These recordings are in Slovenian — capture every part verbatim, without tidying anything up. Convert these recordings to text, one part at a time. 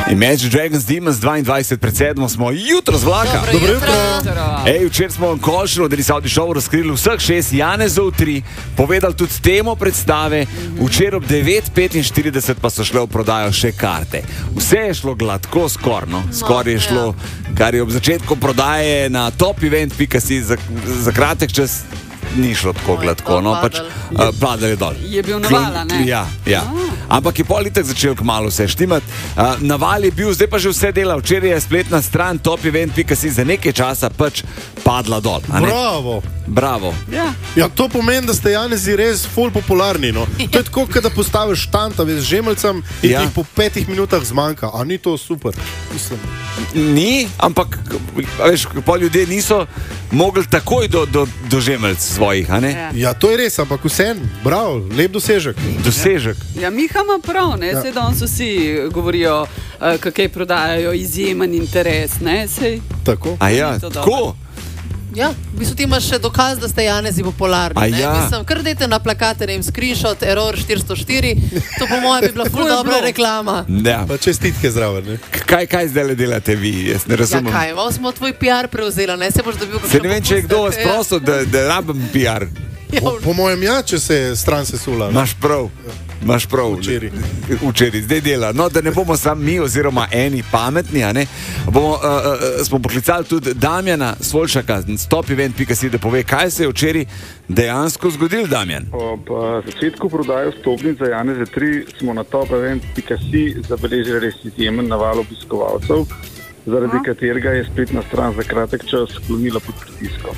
Imagine Dragons Demons dvaindvajset pred sedmo smo jutro z vlaka. Dobro jutro. Ej, včeraj smo v Košru, da niso šov razkrili vseh šest Janezov tri, povedali tudi temo predstave, včeraj ob devet petinštirideset pa so šle v prodajo še karte. Vse je šlo gladko, skorno, skoraj je šlo, kar je ob začetku prodaje na top event pika si za, za kratek čas ni šlo tako gladko, no, pač uh, padali dol. Je bil naval, ne? Ja, ja. Ampak je pol itak začel kmalu vse štimati. Uh, naval je bil, zdaj pa že vse dela. Včeraj je spletna stran top event pika si za nekaj časa pač padla dol. Bravo. Bravo. Ja. Ja, to pomeni, da ste Janezi res ful popularni, no. To je tako, da postaviš štantave z žemeljcem in Ja. jih po petih minutah zmanjka. A ni to super? Mislim. Ni, ampak veš, pol ljudje niso mogli takoj do, do, do žemeljc svojih, a ne? Ja. Ja, to je res, ampak vsem, bravo, lep dosežek. Dosežek. Ja, Miha ima prav, ne? Ja. Sej danes vsi govorijo, uh, kakaj prodajajo izjemen interes, ne? Sej. Tako. A ja, To dobro. tako. Ja, v bistvu ti imaš še dokaz, da ste Janezi popularni. A ne? ja. Mislim, kar dajte na plakate, ne vem, screenshot, error štiristo štiri, to po mojem bi bila ful je dobra bilo. reklama. Ja. Pa čestitke zraven, ne? Kaj, kaj zdaj delate vi? Jaz ne Ja, razumem. kaj, malo smo tvoj P R prevzela, ne se boš dobil Se ne vem, če je kdo vas prosil, da, da rabim P R. Ja, Po, po mojem ja, če se je stran sesula. ne? Imaš prav. Imaš prav. Včeraj. Včeraj, zdaj dela. No, da ne bomo samo mi oziroma eni pametni, a ne? Bomo, uh, uh, smo poklicali tudi Damjana Svolšaka z top event pika si, da pove, kaj se je včeraj dejansko zgodil, Damjan. Ob uh, začetku prodaje vstopnic za Janeze tri smo na top event pika si zabeležili res izjemen naval obiskovalcev, zaradi katerega je spletna stran za kratek čas sklonila pod pritiskom.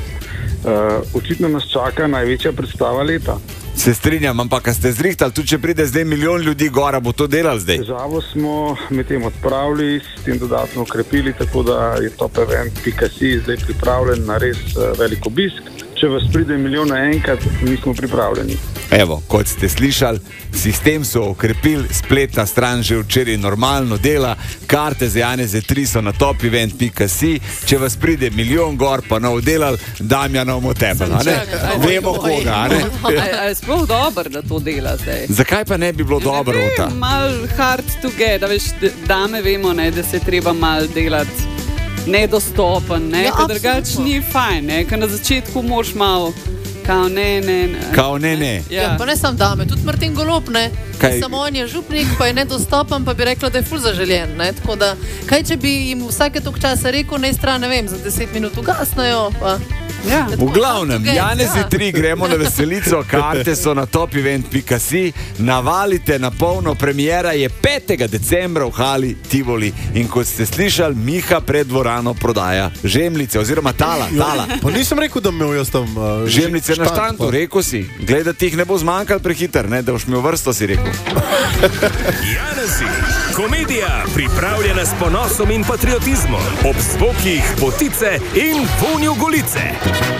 Uh, očitno nas čaka največja predstava leta. Se strinjam, ampak a ste zrihtali, tudi če pride zdaj milijon ljudi gora, bo to delal zdaj? Težavo smo medtem odpravili, s tem dodatno ukrepili, tako da je top event pika si zdaj pripravljen na res uh, velik obisk. Če vas pride milijon naenkrat, nismo pripravljeni. Evo, kot ste slišali, sistem so okrepili, spletna stran že včeraj normalno dela, karte za Janeze tri so na top event pika si, če vas pride milijon gor, pa nov delal, Damjanov motebel, a ne? čakaj, Vemo koga, a ne? A, a je sploh dobro, da to dela zdaj? Zakaj pa ne bi bilo dobro v ta? Mal hard to get, da veš, d- dame vemo, ne, da se treba mal delati nedostopen, ne, Ja, ja, drugač absolutno. ni fajn, ne, ker na začetku moraš malo, kao ne, ne, ne. Kao ne, ne. Ja, Ja. pa ne samo dame, tudi Martin Golob, ne? Kaj- Samo on je župnik, pa je nedostopen, pa bi rekla, da je ful zaželjen, ne? Tako da, kaj če bi jim vsake toliko časa rekel, naj stran, ne vem, za deset minut ugasnejo, pa... Ja. V glavnem, Ja. Janezi tri, gremo na veselico, karte so na top event pika si, navalite na polno, premiera je petega decembra v hali Tivoli in kot ste slišali, Miha pred dvorano prodaja žemljice oziroma tala, tala. Pa nisem rekel, da me jaz tam... Uh, Žemljice na štant, štantu, pa- rekel si. Gledati jih ne bo zmanjkalo prehiter, ne, da boš mi v vrsto si rekel. Janezi, komedija pripravljena s ponosom in patriotizmom, ob zvokih potice in vonju golice.